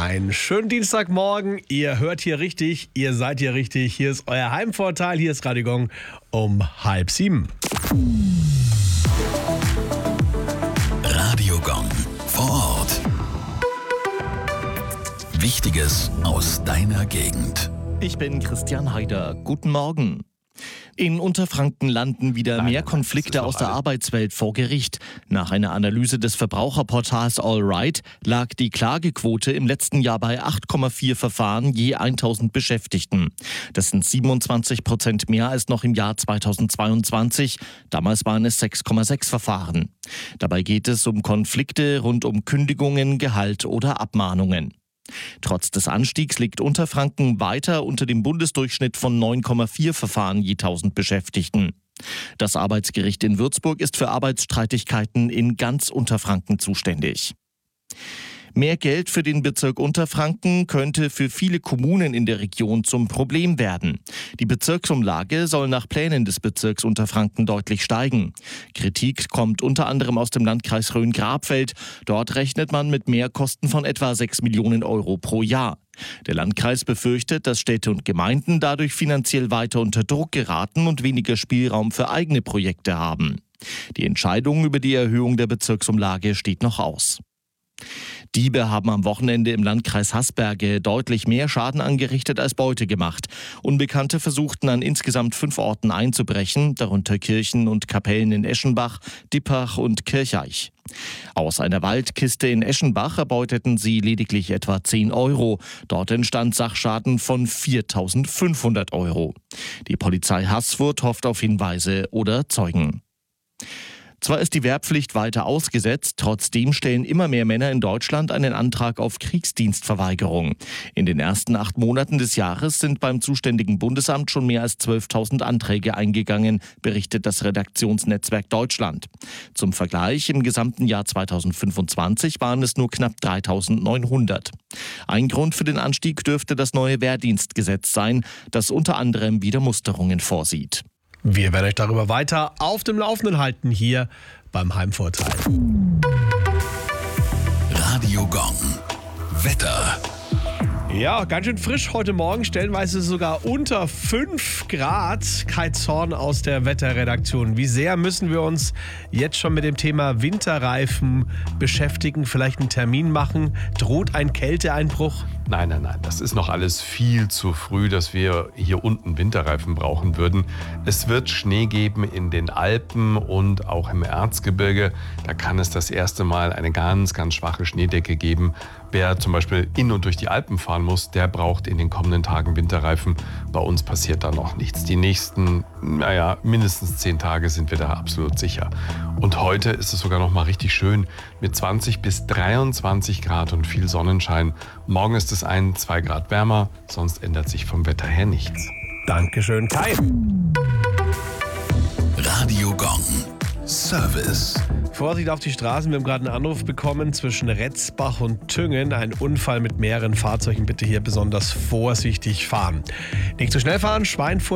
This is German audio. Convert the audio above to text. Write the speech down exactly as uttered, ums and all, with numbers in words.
Einen schönen Dienstagmorgen. Ihr hört hier richtig, ihr seid hier richtig. Hier ist euer Heimvorteil. Hier ist Radio Gong um halb sieben. Radio Gong vor Ort. Wichtiges aus deiner Gegend. Ich bin Christian Heider. Guten Morgen. In Unterfranken landen wieder Nein, mehr nein, Konflikte aus der alles. Arbeitswelt vor Gericht. Nach einer Analyse des Verbraucherportals AllRight lag die Klagequote im letzten Jahr bei acht Komma vier Verfahren je tausend Beschäftigten. Das sind siebenundzwanzig Prozent mehr als noch im Jahr zweitausendzweiundzwanzig. Damals waren es sechs Komma sechs Verfahren. Dabei geht es um Konflikte rund um Kündigungen, Gehalt oder Abmahnungen. Trotz des Anstiegs liegt Unterfranken weiter unter dem Bundesdurchschnitt von neun Komma vier Verfahren je tausend Beschäftigten. Das Arbeitsgericht in Würzburg ist für Arbeitsstreitigkeiten in ganz Unterfranken zuständig. Mehr Geld für den Bezirk Unterfranken könnte für viele Kommunen in der Region zum Problem werden. Die Bezirksumlage soll nach Plänen des Bezirks Unterfranken deutlich steigen. Kritik kommt unter anderem aus dem Landkreis Rhön-Grabfeld. Dort rechnet man mit Mehrkosten von etwa sechs Millionen Euro pro Jahr. Der Landkreis befürchtet, dass Städte und Gemeinden dadurch finanziell weiter unter Druck geraten und weniger Spielraum für eigene Projekte haben. Die Entscheidung über die Erhöhung der Bezirksumlage steht noch aus. Diebe haben am Wochenende im Landkreis Haßberge deutlich mehr Schaden angerichtet als Beute gemacht. Unbekannte versuchten an insgesamt fünf Orten einzubrechen, darunter Kirchen und Kapellen in Eschenbach, Dippach und Kircheich. Aus einer Waldkiste in Eschenbach erbeuteten sie lediglich etwa zehn Euro. Dort entstand Sachschaden von viertausendfünfhundert Euro. Die Polizei Haßfurt hofft auf Hinweise oder Zeugen. Zwar ist die Wehrpflicht weiter ausgesetzt, trotzdem stellen immer mehr Männer in Deutschland einen Antrag auf Kriegsdienstverweigerung. In den ersten acht Monaten des Jahres sind beim zuständigen Bundesamt schon mehr als zwölftausend Anträge eingegangen, berichtet das Redaktionsnetzwerk Deutschland. Zum Vergleich, im gesamten Jahr zweitausendfünfundzwanzig waren es nur knapp dreitausendneunhundert. Ein Grund für den Anstieg dürfte das neue Wehrdienstgesetz sein, das unter anderem wieder Musterungen vorsieht. Wir werden euch darüber weiter auf dem Laufenden halten hier beim Heimvorteil. Radio Gong. Wetter. Ja, ganz schön frisch heute Morgen, stellenweise sogar unter fünf Grad. Kai Zorn aus der Wetterredaktion. Wie sehr müssen wir uns jetzt schon mit dem Thema Winterreifen beschäftigen, vielleicht einen Termin machen? Droht ein Kälteeinbruch? Nein, nein, nein, das ist noch alles viel zu früh, dass wir hier unten Winterreifen brauchen würden. Es wird Schnee geben in den Alpen und auch im Erzgebirge. Da kann es das erste Mal eine ganz, ganz schwache Schneedecke geben. Wer zum Beispiel in und durch die Alpen fahren muss, der braucht in den kommenden Tagen Winterreifen. Bei uns passiert da noch nichts. Die nächsten, naja, mindestens zehn Tage sind wir da absolut sicher. Und heute ist es sogar noch mal richtig schön mit zwanzig bis dreiundzwanzig Grad und viel Sonnenschein. Morgen ist es ein, zwei Grad wärmer, sonst ändert sich vom Wetter her nichts. Dankeschön, Kai. Radio Gong. Service. Vorsicht auf die Straßen. Wir haben gerade einen Anruf bekommen zwischen Retzbach und Tüngen. Ein Unfall mit mehreren Fahrzeugen. Bitte hier besonders vorsichtig fahren. Nicht zu schnell fahren. Schweinfurt.